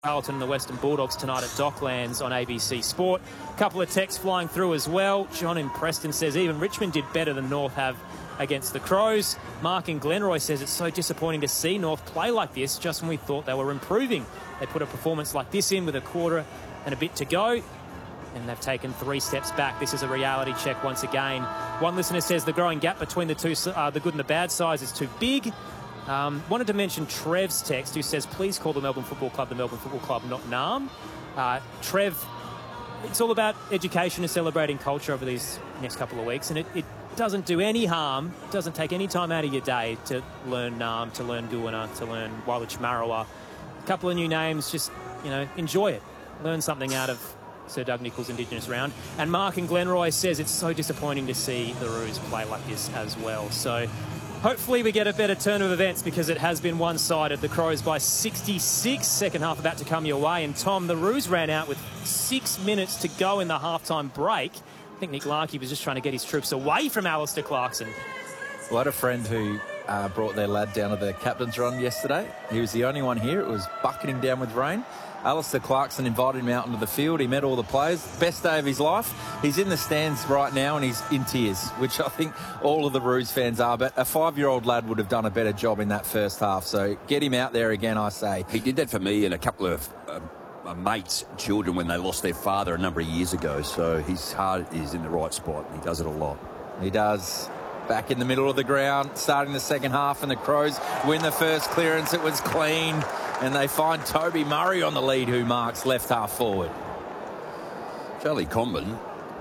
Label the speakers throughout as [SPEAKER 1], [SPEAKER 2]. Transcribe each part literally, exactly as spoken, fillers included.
[SPEAKER 1] Carlton and the Western Bulldogs tonight at Docklands on A B C Sport. A couple of texts flying through as well. John in Preston says even Richmond did better than North have against the Crows. Mark in Glenroy says it's so disappointing to see North play like this just when we thought they were improving. They put a performance like this in with a quarter and a bit to go, and they've taken three steps back. This is a reality check once again. One listener says the growing gap between the two, uh, the good and the bad sides is too big. Um, wanted to mention Trev's text, who says, please call the Melbourne Football Club the Melbourne Football Club, not Narm. Uh, Trev, it's all about education and celebrating culture over these next couple of weeks, and it, it doesn't do any harm, doesn't take any time out of your day to learn Narm, to learn Goona, to learn Walich Marawa. A couple of new names, just, you know, enjoy it. Learn something out of Sir Doug Nicholls' Indigenous round. And Mark in Glenroy says it's so disappointing to see the Roos play like this as well. So hopefully we get a better turn of events, because it has been one-sided. The Crows by sixty-six, second half about to come your way. And Tom, the Roos ran out with six minutes to go in the halftime break. I think Nick Larkey was just trying to get his troops away from Alistair Clarkson.
[SPEAKER 2] Well, I had a friend who uh, brought their lad down to the captain's run yesterday. He was the only one here. It was bucketing down with rain. Alistair Clarkson invited him out into the field. He met all the players. Best day of his life. He's in the stands right now and he's in tears, which I think all of the Roos fans are. But a five-year-old lad would have done a better job in that first half. So get him out there again, I say.
[SPEAKER 3] He did that for me and a couple of uh, my mates' children when they lost their father a number of years ago. So his heart is in the right spot. He does it a lot.
[SPEAKER 2] He does. Back in the middle of the ground, starting the second half, and the Crows win the first clearance. It was clean, and they find Toby Murray on the lead, who marks left half forward.
[SPEAKER 3] Charlie Comben,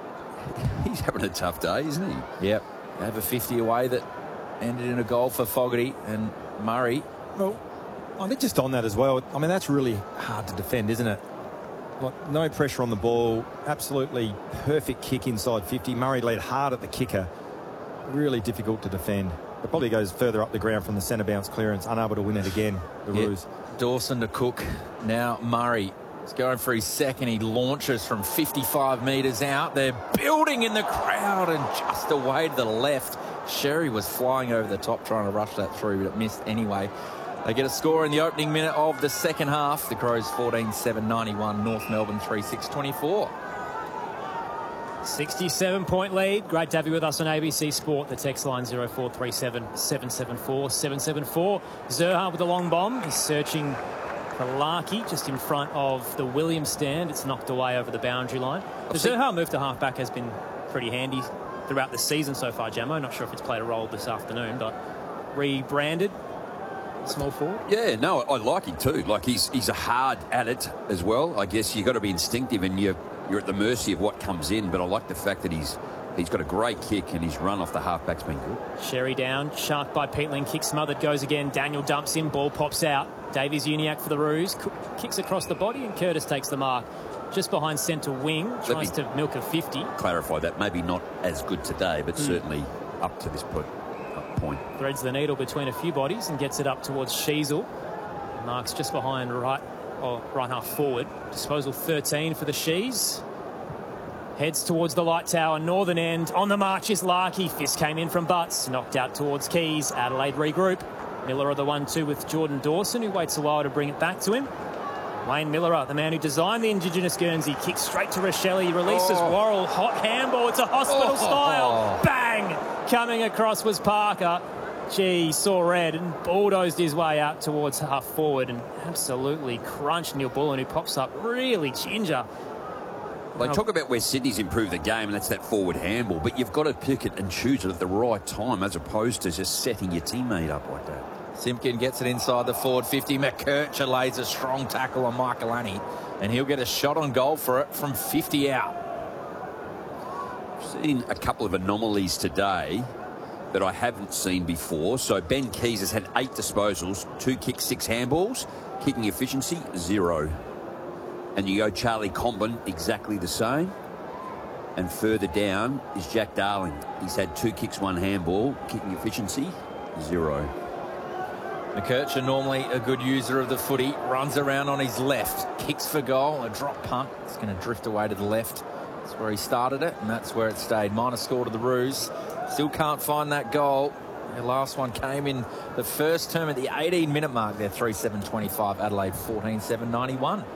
[SPEAKER 3] he's having a tough day, isn't he?
[SPEAKER 2] Yep. They have a fifty away that ended in a goal for Fogarty, and Murray.
[SPEAKER 4] Well, I think just on that as well, I mean, that's really hard to defend, isn't it? Like, no pressure on the ball, absolutely perfect kick inside fifty. Murray led hard at the kicker. Really difficult to defend. It probably goes further up the ground from the centre bounce clearance, unable to win it again, the
[SPEAKER 2] yep.
[SPEAKER 4] Roos.
[SPEAKER 2] Dawson to Cook. Now Murray is going for his second. He launches from fifty-five metres out. They're building in the crowd, and just away to the left. Sherry was flying over the top trying to rush that through, but it missed anyway. They get a score in the opening minute of the second half. The Crows fourteen seven ninety-one, North Melbourne three six twenty-four.
[SPEAKER 1] sixty-seven point lead. Great to have you with us on A B C Sport. The text line zero four three seven, seven seven four, seven seven four. Zerha with a long bomb. He's searching for Larkey just in front of the Williams stand. It's knocked away over the boundary line. The Zerha move to halfback has been pretty handy throughout the season so far, Jamo. Not sure if it's played a role this afternoon, but rebranded small forward.
[SPEAKER 3] Yeah, no, I like him too. Like, he's he's a hard at it as well. I guess you've got to be instinctive, and you you're at the mercy of what comes in, but I like the fact that he's he's got a great kick, and his run off the halfback's been good.
[SPEAKER 1] Sherry down, sharked by Peatling, kick smothered, goes again. Daniel dumps in, ball pops out. Davies Uniacke for the Roos, kicks across the body, and Curtis takes the mark. Just behind centre wing, tries to milk a fifty.
[SPEAKER 3] Clarify that, maybe not as good today, but mm. certainly up to this point. point.
[SPEAKER 1] Threads the needle between a few bodies and gets it up towards Sheasel. Marks just behind right, or right half forward. Disposal thirteen for the Shees. Heads towards the light tower, northern end. On the march is Larkey. Fist came in from Butts. Knocked out towards Keys. Adelaide regroup. Miller of the one two with Jordan Dawson, who waits a while to bring it back to him. Wayne Miller, the man who designed the Indigenous Guernsey, kicks straight to Rochelle. He releases oh. Worrell. Hot handball. It's a hospital oh. style. Bang! Coming across was Parker. Gee, saw red and bulldozed his way out towards half forward and absolutely crunched Neil Bullen, who pops up really ginger.
[SPEAKER 3] They talk about where Sydney's improved the game, and that's that forward handball, but you've got to pick it and choose it at the right time as opposed to just setting your teammate up like that.
[SPEAKER 2] Simpkin gets it inside the forward fifty. McKercher lays a strong tackle on Michaelani, and he'll get a shot on goal for it from fifty out.
[SPEAKER 3] Seen a couple of anomalies today that I haven't seen before. So Ben Keys has had eight disposals, two kicks, six handballs. Kicking efficiency, zero. And you go Charlie Comben, exactly the same. And further down is Jack Darling. He's had two kicks, one handball. Kicking efficiency, zero.
[SPEAKER 2] McKercher, normally a good user of the footy, runs around on his left, kicks for goal, a drop punt. It's going to drift away to the left. That's where he started it, and that's where it stayed. Minus score to the Roos. Still can't find that goal. The last one came in the first term at the eighteen minute mark there, three seven twenty-five. Adelaide fourteen seven ninety-one.